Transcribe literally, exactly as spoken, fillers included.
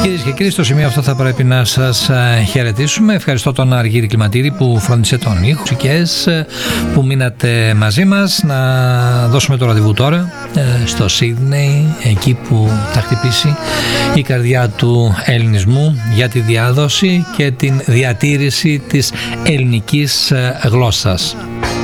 Κυρίες και κύριοι, στο σημείο αυτό θα πρέπει να σας χαιρετήσουμε. Ευχαριστώ τον Αργύρη Κλιματήρη που φρόντισε τον ήχο που μείνατε μαζί μας. Να δώσουμε το ραντεβού τώρα στο Σίδνεϊ, εκεί που θα χτυπήσει η καρδιά του ελληνισμού για τη διάδοση και την διατήρηση της ελληνικής γλώσσας.